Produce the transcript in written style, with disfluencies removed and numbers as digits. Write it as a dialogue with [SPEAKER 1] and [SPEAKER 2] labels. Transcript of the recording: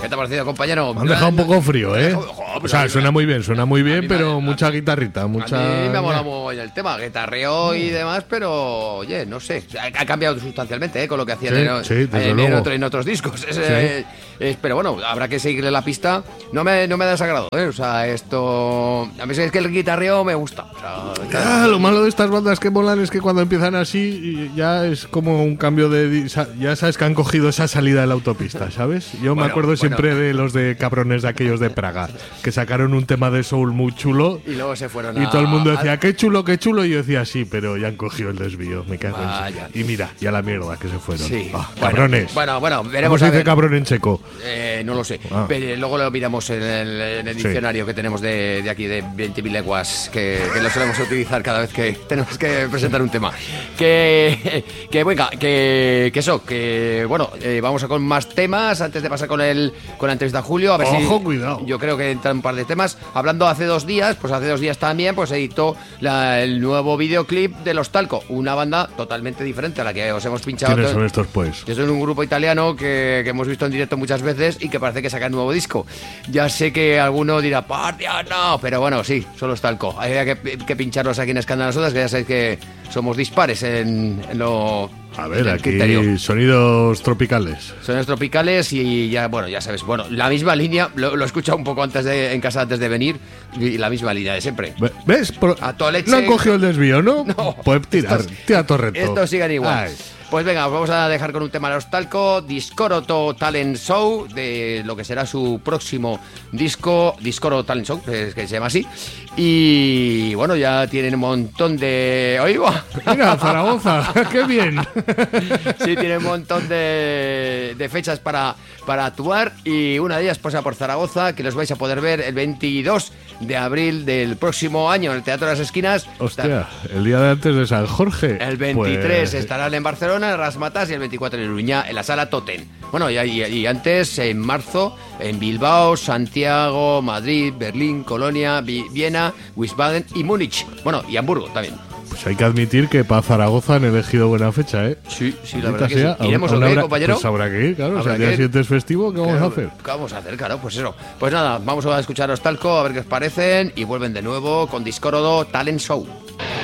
[SPEAKER 1] ¿Qué te ha parecido, compañero?
[SPEAKER 2] Me han dejado un poco frío, ¿eh?
[SPEAKER 1] O
[SPEAKER 2] sea, suena muy bien, pero mucha guitarrita, mucha...
[SPEAKER 1] A mí me ha molado muy el tema, guitarreo y demás, pero, oye, no sé, ha cambiado sustancialmente, con lo que hacían en otros discos. Pero bueno, habrá que seguirle la pista. No me ha desagradado, ¿eh? O sea, esto... A mí es que el guitarreo me gusta. O sea,
[SPEAKER 2] lo malo de estas bandas que molan es que cuando empiezan así ya es como un cambio de... Ya sabes que han cogido esa salida de la autopista, ¿sabes? Yo me acuerdo siempre de los de cabrones de aquellos de Praga, que sacaron un tema de soul muy chulo
[SPEAKER 1] y luego se fueron
[SPEAKER 2] y todo el mundo decía, qué chulo, y yo decía, sí, pero ya han cogido el desvío, me cago en sí. Y mira, ya la mierda que se fueron.
[SPEAKER 1] Sí.
[SPEAKER 2] Cabrones.
[SPEAKER 1] Bueno, veremos.
[SPEAKER 2] ¿Cómo se dice cabrón en checo?
[SPEAKER 1] No lo sé. Pero luego lo miramos en el diccionario que tenemos de aquí, de 20.000 leguas, que lo solemos utilizar cada vez que tenemos que presentar un tema. Vamos a con más temas antes de pasar con la entrevista a Julio. A ver
[SPEAKER 2] cuidado.
[SPEAKER 1] Yo creo que entran un par de temas. Hablando hace 2 días, también editó el nuevo videoclip de Los Talco, una banda totalmente diferente a la que os hemos pinchado.
[SPEAKER 2] ¿Quiénes son estos, pues?
[SPEAKER 1] Que son un grupo italiano que hemos visto en directo muchas veces y que parece que saca un nuevo disco. Ya sé que alguno dirá, no, pero bueno, sí, son Los Talco. Hay que pincharlos aquí en Escándalo Sodas, que ya sabéis que somos dispares en lo...
[SPEAKER 2] A ver, aquí sonidos tropicales.
[SPEAKER 1] Sonidos tropicales y ya sabes, la misma línea, lo he escuchado un poco en casa antes de venir, y la misma línea de siempre.
[SPEAKER 2] ¿Ves?
[SPEAKER 1] A toda leche.
[SPEAKER 2] No han cogido el desvío, ¿no? Puedes tira torrento.
[SPEAKER 1] Estos siguen igual. Ay. Pues venga, os vamos a dejar con un tema de Los Talco, Discoroto Talent Show, de lo que será su próximo disco, Discoro Talent Show, que se llama así. Y bueno, ya tienen un montón de... ¡Ahí va!
[SPEAKER 2] Mira, Zaragoza, ¡qué bien!
[SPEAKER 1] Sí, tienen un montón de fechas para actuar, y una de ellas pasa por Zaragoza, que los vais a poder ver el 22 de abril del próximo año en el Teatro de las Esquinas.
[SPEAKER 2] Hostia, el día de antes de San Jorge.
[SPEAKER 1] El 23 estarán en Barcelona, en Rasmatas, y el 24 en Iruña, en la Sala Totem. Bueno, y antes, en marzo, en Bilbao, Santiago, Madrid, Berlín, Colonia, Viena, Wiesbaden y Múnich. Bueno, y Hamburgo también.
[SPEAKER 2] Pues hay que admitir que para Zaragoza han elegido buena fecha, ¿eh?
[SPEAKER 1] Sí, la verdad que sí. ¿Iremos o qué, compañero?
[SPEAKER 2] Pues habrá que ir, claro. O sea, el día siguiente es festivo, ¿qué vamos a hacer?
[SPEAKER 1] ¿Qué vamos a hacer? Claro, pues eso. Pues nada, vamos a escuchar a Los Talco, a ver qué os parecen, y vuelven de nuevo con Discorodo Talent Show.